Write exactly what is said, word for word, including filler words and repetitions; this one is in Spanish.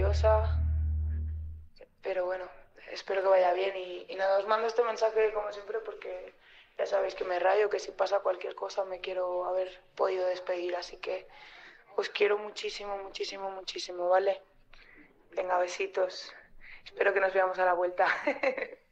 nerviosa, pero bueno, espero que vaya bien y, y nada, os mando este mensaje como siempre porque ya sabéis que me rayo, que si pasa cualquier cosa me quiero haber podido despedir, así que os quiero muchísimo, muchísimo, muchísimo, ¿vale? Venga, besitos. Espero que nos veamos a la vuelta.